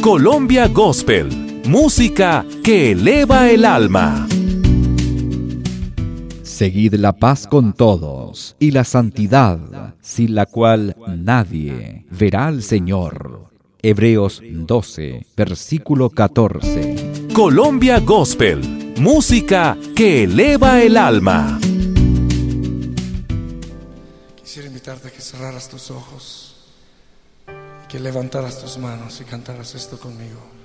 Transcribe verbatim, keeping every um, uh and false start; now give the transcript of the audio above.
Colombia Gospel, música que eleva el alma. Seguid la paz con todos y la santidad, sin la cual nadie verá al Señor. Hebreos doce, versículo catorce. Colombia Gospel, música que eleva el alma. Quisiera invitarte a que cerraras tus ojos, que levantaras tus manos y cantaras esto conmigo.